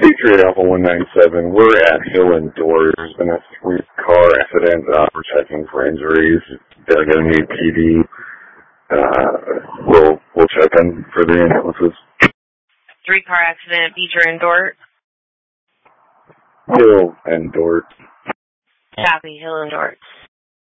Patriot Alpha 197, we're at Hill and Dort. There's been a 3-car accident. We're checking for injuries. They're going to need PD. We'll check in for the analysis. 3-car accident, Beecher and Dort? Hill and Dort. Copy, Hill and Dort.